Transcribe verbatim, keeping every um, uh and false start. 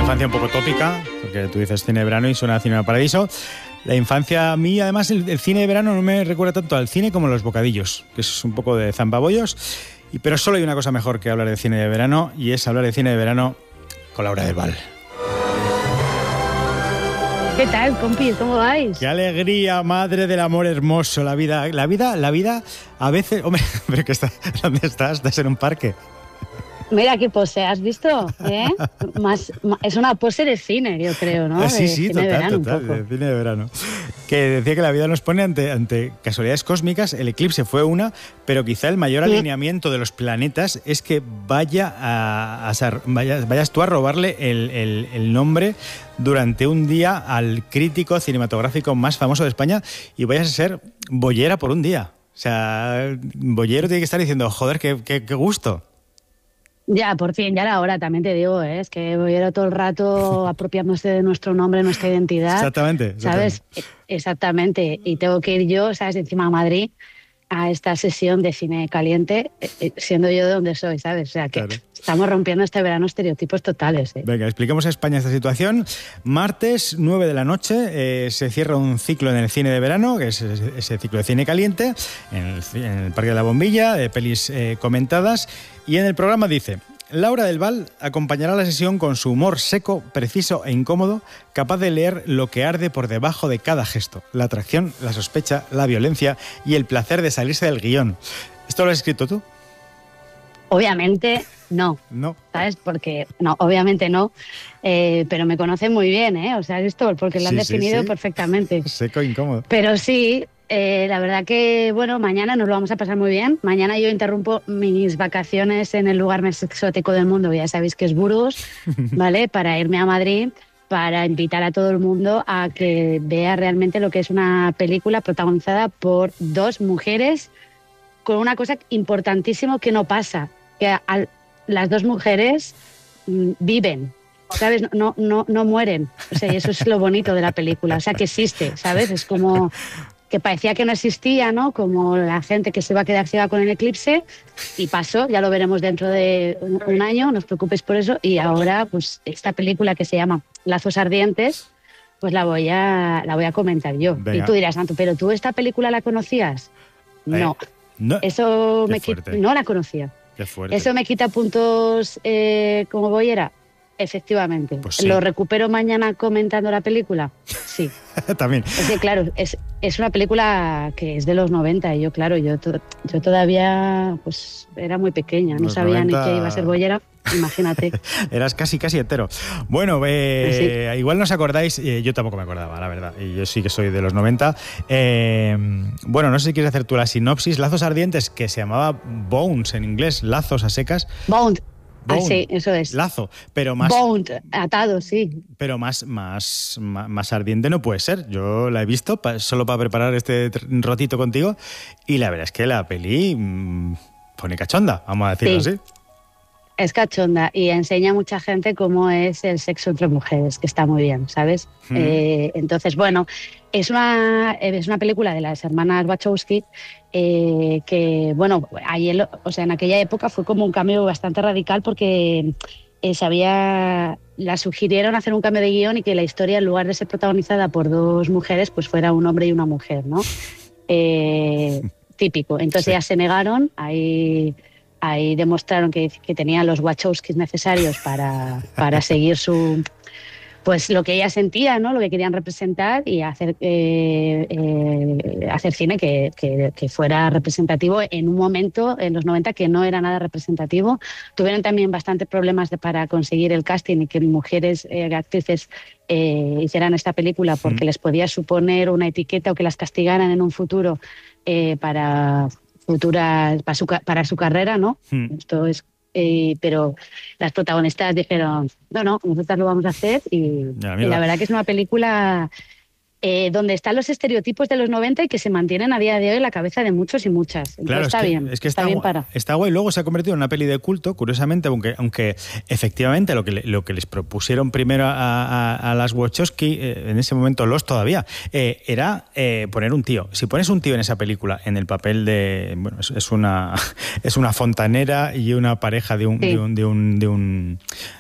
infancia un poco tópica, porque tú dices cine de verano y suena a Cinema Paradiso. La infancia a mí, además, el, el cine de verano no me recuerda tanto al cine como los bocadillos, que es un poco de zampabollos. Y, pero solo hay una cosa mejor que hablar de cine de verano, y es hablar de cine de verano con Laura del Val. ¿Qué tal, compis? ¿Cómo vais? ¡Qué alegría, madre del amor hermoso! La vida, la vida, la vida, a veces... Hombre, pero que está, ¿dónde estás? ¿Estás en un parque? Mira qué pose, ¿has visto? ¿Eh? Más, más, es una pose de cine, yo creo, ¿no? Sí, de sí, cine total, de verano, total, un poco. de cine de verano. Que decía que la vida nos pone ante, ante casualidades cósmicas. El eclipse fue una, pero quizá el mayor Sí. alineamiento de los planetas es que vaya a, a ser- vayas, vayas tú a robarle el, el- el nombre durante un día al crítico cinematográfico más famoso de España y vayas a ser boyera por un día. O sea, boyero tiene que estar diciendo, joder, qué, qué, qué gusto. Ya, por fin, ya era hora, también te digo, ¿eh? Es que voy a ir todo el rato apropiándose de nuestro nombre, nuestra identidad. Exactamente, ¿Sabes? Exactamente. Y tengo que ir yo, ¿sabes? Encima a Madrid a esta sesión de cine caliente, eh, siendo yo de donde soy, ¿sabes? O sea, que Claro. estamos rompiendo este verano estereotipos totales, ¿eh? Venga, expliquemos a España esta situación. Martes, nueve de la noche, eh, se cierra un ciclo en el cine de verano, que es ese, ese ciclo de cine caliente, en el, ci- en el Parque de la Bombilla, de pelis eh, comentadas. Y en el programa dice: Laura del Val acompañará la sesión con su humor seco, preciso e incómodo, capaz de leer lo que arde por debajo de cada gesto, la atracción, la sospecha, la violencia y el placer de salirse del guión. ¿Esto lo has escrito tú? Obviamente no, No. ¿sabes? Porque, no, obviamente no, eh, pero me conocen muy bien, ¿eh? O sea, esto, porque lo han Sí, sí, definido sí. perfectamente. Seco e incómodo. Pero sí, eh, la verdad que, bueno, mañana nos lo vamos a pasar muy bien. Mañana yo interrumpo mis vacaciones en el lugar más exótico del mundo, ya sabéis que es Burgos, ¿vale? Para irme a Madrid, para invitar a todo el mundo a que vea realmente lo que es una película protagonizada por dos mujeres con una cosa importantísima que no pasa, que al- las dos mujeres mm, viven, ¿sabes? No, no, no mueren. O sea, y eso es lo bonito de la película. O sea, que existe, ¿sabes? Es como que parecía que no existía, ¿no? Como la gente que se va a quedar ciega con el eclipse, y pasó, ya lo veremos dentro de un, un año, no os preocupéis por eso. Y ahora, pues, esta película que se llama Lazos Ardientes, pues la voy a, la voy a comentar yo. Venga. Y tú dirás, Santo, ¿pero tú esta película la conocías? No. Eh, no. Eso Qué me quita, fuerte. no la conocía. Qué fuerte. ¿Eso me quita puntos eh, como boyera? Efectivamente. Pues sí. ¿Lo recupero mañana comentando la película? Sí. También. Es que, claro, es, es una película que es de los noventa y yo, claro, yo, to- yo todavía pues era muy pequeña, no Los sabía noventa. ni que iba a ser boyera, imagínate. Eras casi, casi hetero. Bueno, eh, igual no os acordáis, eh, yo tampoco me acordaba, la verdad, y yo sí que soy de los noventa. Eh, bueno, no sé si quieres hacer tú la sinopsis. Lazos Ardientes, que se llamaba Bones en inglés, lazos a secas. Bound. Ah, Bone. sí, eso es. Lazo, pero más, Bound, atado, sí. pero más, más, más, más ardiente no puede ser. Yo la he visto pa- solo para preparar este tr- ratito contigo y la verdad es que la peli mm, pone cachonda, vamos a decirlo Sí. así. Es cachonda y enseña a mucha gente cómo es el sexo entre mujeres, que está muy bien, ¿sabes? Mm. Eh, entonces, bueno, es una, es una película de las hermanas Wachowski eh, que, bueno, ahí en, lo- o sea, en aquella época fue como un cambio bastante radical porque eh, se había, la sugirieron hacer un cambio de guión y que la historia, en lugar de ser protagonizada por dos mujeres, pues fuera un hombre y una mujer, ¿no? Eh, típico. Entonces Sí. ellas se negaron, ahí... Ahí demostraron que, que tenían los Wachowskis necesarios para, para seguir su, pues lo que ellas sentían, ¿no? Lo que querían representar y hacer, eh, eh, hacer cine que, que, que fuera representativo en un momento, en los noventa, que no era nada representativo. Tuvieron también bastantes problemas de, para conseguir el casting y que mujeres eh, actrices eh, hicieran esta película porque Mm. les podía suponer una etiqueta o que las castigaran en un futuro eh, para futuras para su, ca- para su carrera, ¿no? Mm. Esto es, eh, pero las protagonistas dijeron, no, no, nosotras lo vamos a hacer y, Ya, y mira. la verdad que es una película eh, donde están los estereotipos de los noventa y que se mantienen a día de hoy en la cabeza de muchos y muchas. Entonces Claro, está es que, bien, es que está, está, bien guay, para. está guay. Luego se ha convertido en una peli de culto, curiosamente, aunque, aunque efectivamente lo que, le- lo que les propusieron primero a, a- a las Wachowski, eh, en ese momento los todavía, eh, era eh, poner un tío. Si pones un tío en esa película, en el papel de... Bueno, es, es una, es una fontanera y una pareja de un, Sí. de un, de un, de un